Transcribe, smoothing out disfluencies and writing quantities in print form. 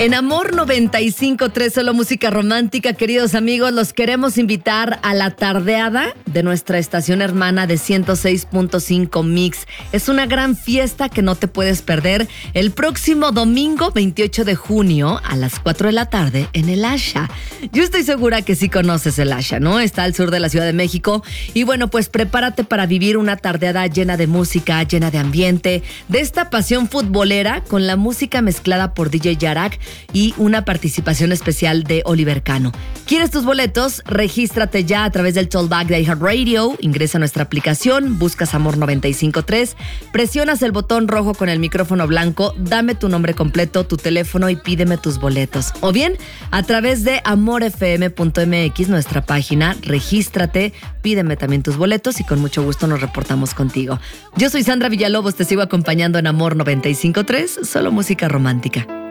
En Amor 95.3, solo música romántica, queridos amigos, los queremos invitar a la tardeada de nuestra estación hermana de 106.5 Mix. Es una gran fiesta que no te puedes perder el próximo domingo 28 de junio a las 4 de la tarde en el Asha. Yo estoy segura que sí conoces el Asha, ¿no? Está al sur de la Ciudad de México. Y bueno, pues prepárate para vivir una tardeada llena de música, llena de ambiente, de esta pasión futbolera con la música mezclada por DJ Yarak y una participación especial de Oliver Cano. ¿Quieres tus boletos? Regístrate ya a través del Tollback de iHeartRadio, ingresa a nuestra aplicación, buscas Amor 95.3, presionas el botón rojo con el micrófono blanco, dame tu nombre completo, tu teléfono y pídeme tus boletos. O bien, a través de amorfm.mx, nuestra página, regístrate, pídeme también tus boletos y con mucho gusto nos reportamos contigo. Yo soy Sandra Villalobos, te sigo acompañando en Amor 95.3, solo música romántica.